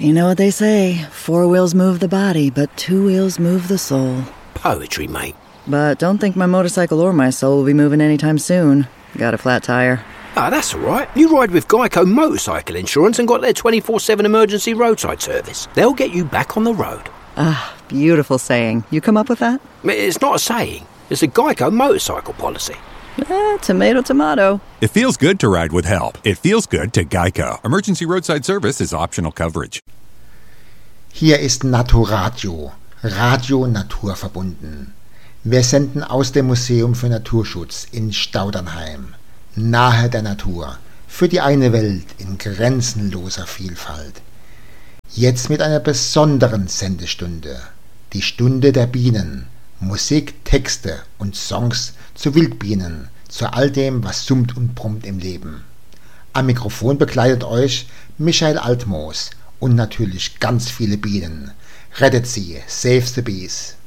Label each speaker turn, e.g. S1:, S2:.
S1: You know what they say, 4 wheels move the body, but 2 wheels move the soul.
S2: Poetry, mate.
S1: But don't think my motorcycle or my soul will be moving anytime soon. Got a flat tire.
S2: Ah, that's all right. You ride with Geico Motorcycle Insurance and got their 24/7 emergency roadside service. They'll get you back on the road.
S1: Ah, beautiful saying. You come up with that?
S2: It's not a saying. It's a Geico motorcycle policy.
S1: Tomato, tomato.
S3: It feels good to ride with help. It feels good to Geico. Emergency roadside service is optional coverage.
S4: Hier ist Naturadio, Radio naturverbunden. Wir senden aus dem Museum für Naturschutz in Staudernheim. Nahe der Natur, für die eine Welt in grenzenloser Vielfalt. Jetzt mit einer besonderen Sendestunde, die Stunde der Bienen, Musik, Texte und Songs zu Wildbienen, zu all dem, was summt und brummt im Leben. Am Mikrofon begleitet euch Michael Altmoos und natürlich ganz viele Bienen. Rettet sie, save the bees!